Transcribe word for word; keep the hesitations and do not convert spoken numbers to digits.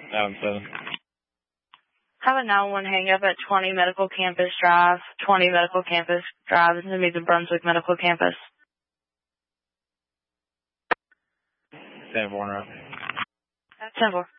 nine seven. Have a nine one hang up at twenty Medical Campus Drive, twenty Medical Campus Drive. This is going to be the Brunswick Medical Campus. ten four. ten four.